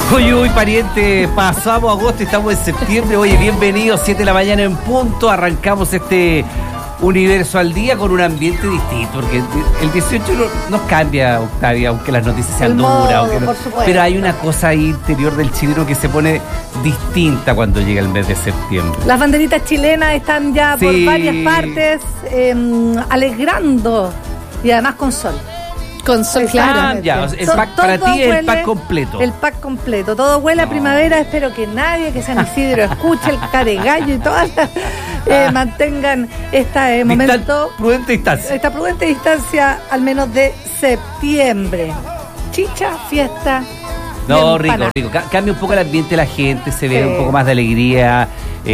Uy, pariente, pasamos agosto y estamos en septiembre. Oye, bienvenidos, 7 de la mañana en punto. Arrancamos este universo al día con un ambiente distinto, porque el 18 nos cambia, Octavia, aunque las noticias sean duras. Pero hay una cosa ahí interior del chileno que se pone distinta cuando llega el mes de septiembre. Las banderitas chilenas están ya por varias partes, alegrando, y además con sol. Con sol, claro. Ya, para ti es el pack completo. El pack completo. Todo huele a primavera. Espero que nadie que San Isidro escuche el caregallo y todas mantengan este momento. Prudente distancia. Esta prudente distancia al menos de septiembre. Chicha, fiesta. No, rico. Cambia un poco el ambiente de la gente, se ve un poco más de alegría.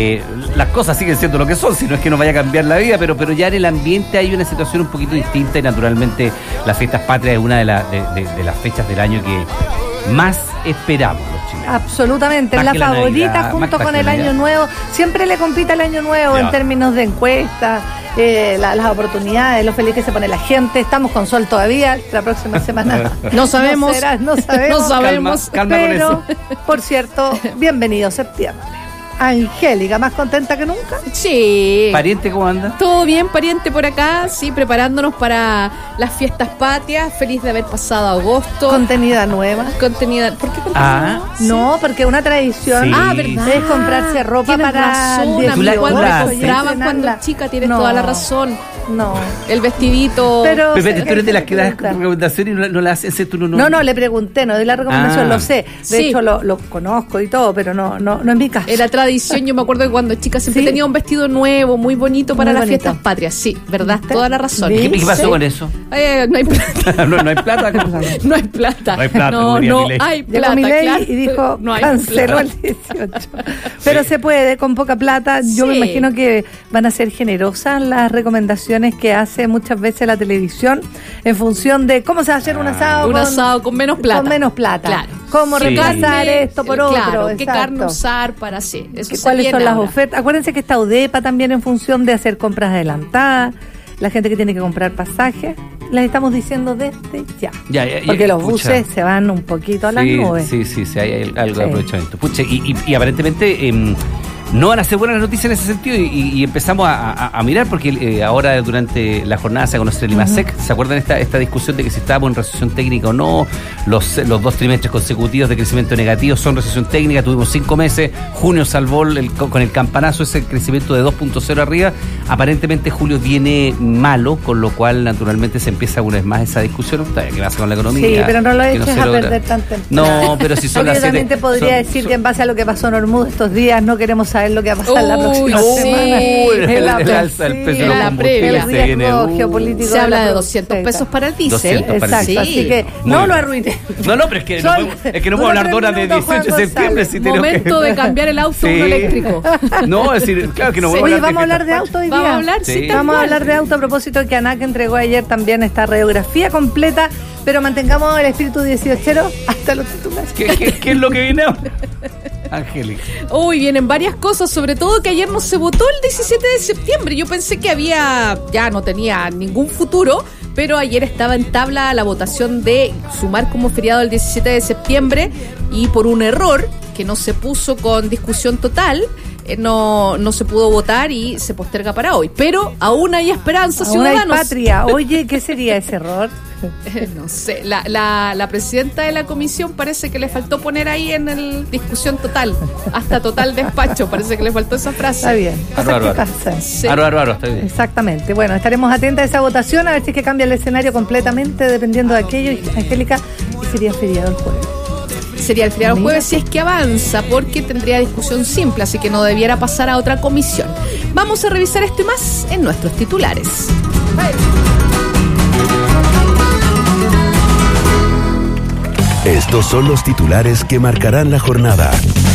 Las cosas siguen siendo lo que son, si no es que nos vaya a cambiar la vida, pero ya en el ambiente hay una situación un poquito distinta y naturalmente las fiestas patrias es una de las fechas del año que más esperamos los chilenos. Absolutamente, es la favorita Navidad, junto con el Año Nuevo. Siempre le compite el Año Nuevo en términos de encuestas, las oportunidades, lo feliz que se pone la gente. Estamos con sol todavía, la próxima semana no sabemos. No sabemos. Calma pero, con eso. Por cierto, bienvenido septiembre. Angélica, ¿más contenta que nunca? Sí. ¿Pariente cómo anda? Todo bien, pariente por acá, sí, preparándonos para las fiestas patrias, feliz de haber pasado agosto. Contenida nueva. ¿Por qué contenida? No, porque una tradición verdad. es comprarse ropa. Tienes para razón, a mí cuando comprabas cuando chica, tienes toda la razón. No. El vestidito. Pero tú eres de las que das recomendación y no la haces, tú No, le pregunté, no di la recomendación, lo sé. De hecho, lo conozco y todo, pero no en mi caso. Era tradición, yo me acuerdo que cuando chica siempre tenía un vestido nuevo, muy bonito para las fiestas patrias. Sí, verdad, toda la razón. ¿Qué pasó con eso? No hay plata. no hay plata. No hay plata. No hay plata. No hay plata. Claro. Y dijo, no canceló el 18. Pero se puede, con poca plata. Yo me imagino que van a ser generosas las recomendaciones que hace muchas veces la televisión en función de cómo se va a hacer un asado. Un asado con menos plata. Con menos plata. Claro. Cómo reemplazar esto por otro. Qué carne usar para hacer. ¿Cuáles son las ofertas? Acuérdense que está UDEPA también en función de hacer compras adelantadas. La gente que tiene que comprar pasajes, les estamos diciendo desde ya. Porque los buses se van un poquito a las nubes. Sí, hay algo de aprovechamiento. Pucha, y aparentemente no van a ser buenas noticias en ese sentido y empezamos a mirar porque ahora durante la jornada se conoce el IMASEC. ¿Se acuerdan esta discusión de que si estábamos en recesión técnica o no? Los 2 trimestres consecutivos de crecimiento negativo son recesión técnica. Tuvimos 5 meses. Junio salvó con el campanazo ese crecimiento de 2.0 arriba. Aparentemente julio viene malo, con lo cual naturalmente se empieza una vez más esa discusión. ¿Qué pasa con la economía? Sí, pero no lo eches a perder tan temprano. No, pero si son las 7. Obviamente podría decir que en base a lo que pasó en Hormuz estos días no queremos saber lo que va a pasar la próxima semana. El alza del precio de los combustibles se viene. Geopolítico se habla de 200 pesos para el diésel. Exacto, así que no lo arruine. No, pero es que no puedo hablar de horas de 18 de septiembre. Momento de cambiar el auto uno eléctrico. No, es decir, claro que no voy a hablar. Oye, vamos a hablar de auto hoy día. Vamos a hablar de auto a propósito de que ANAC entregó ayer también esta radiografía completa, pero mantengamos el espíritu 18ero hasta los titulares. ¿Qué es lo que viene ahora? Angélica. Vienen varias cosas, sobre todo que ayer no se votó el 17 de septiembre. Yo pensé que ya no tenía ningún futuro, pero ayer estaba en tabla la votación de sumar como feriado el 17 de septiembre y por un error que no se puso con discusión total, no se pudo votar y se posterga para hoy. Pero aún hay esperanza, ciudadanos. Aún hay patria. Oye, ¿qué sería ese error? No sé, la presidenta de la comisión parece que le faltó poner ahí en el discusión total, hasta total despacho, parece que le faltó esa frase. Está bien. Está bien. Exactamente. Bueno, estaremos atentas a esa votación, a ver si es que cambia el escenario completamente dependiendo de aquello, Angélica, y sería feriado el jueves. Sería el feriado jueves si es que avanza, porque tendría discusión simple, así que no debiera pasar a otra comisión. Vamos a revisar esto y más en nuestros titulares. Estos son los titulares que marcarán la jornada.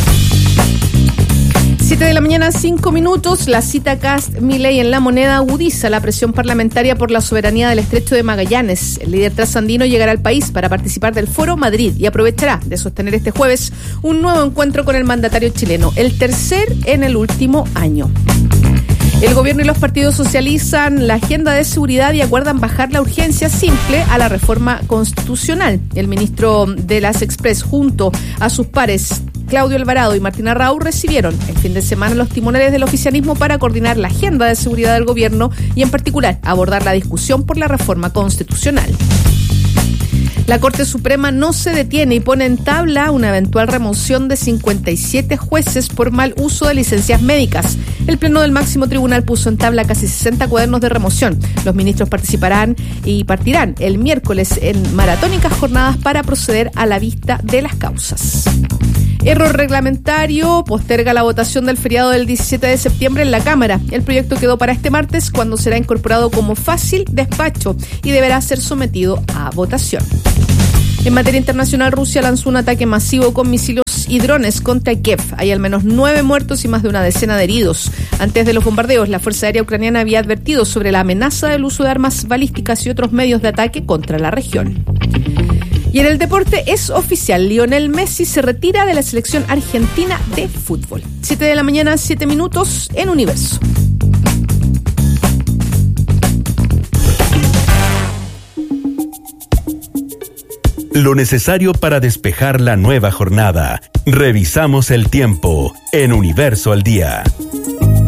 7 de la mañana, 5 minutos. La cita Kast-Milei en La Moneda agudiza la presión parlamentaria por la soberanía del Estrecho de Magallanes. El líder trasandino llegará al país para participar del Foro Madrid y aprovechará de sostener este jueves un nuevo encuentro con el mandatario chileno, el tercer en el último año. El gobierno y los partidos socializan la agenda de seguridad y acuerdan bajar la urgencia simple a la reforma constitucional. El ministro de las Express, junto a sus pares Claudio Alvarado y Martín Arrau, recibieron el fin de semana los timoneles del oficialismo para coordinar la agenda de seguridad del gobierno y, en particular, abordar la discusión por la reforma constitucional. La Corte Suprema no se detiene y pone en tabla una eventual remoción de 57 jueces por mal uso de licencias médicas. El Pleno del Máximo Tribunal puso en tabla casi 60 cuadernos de remoción. Los ministros participarán y partirán el miércoles en maratónicas jornadas para proceder a la vista de las causas. Error reglamentario, posterga la votación del feriado del 17 de septiembre en la Cámara. El proyecto quedó para este martes, cuando será incorporado como fácil despacho y deberá ser sometido a votación. En materia internacional, Rusia lanzó un ataque masivo con misiles y drones contra Kiev. Hay al menos 9 muertos y más de una decena de heridos. Antes de los bombardeos, la Fuerza Aérea Ucraniana había advertido sobre la amenaza del uso de armas balísticas y otros medios de ataque contra la región. Y en el deporte es oficial, Lionel Messi se retira de la selección argentina de fútbol. 7 de la mañana, 7 minutos en Universo. Lo necesario para despejar la nueva jornada. Revisamos el tiempo en Universo al Día.